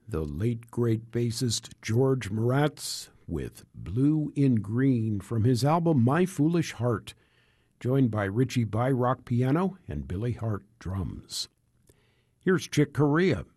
the late great bassist George Moratz with Blue in Green from his album My Foolish Heart, joined by Richie Byrock piano and Billy Hart drums. Here's Chick Corea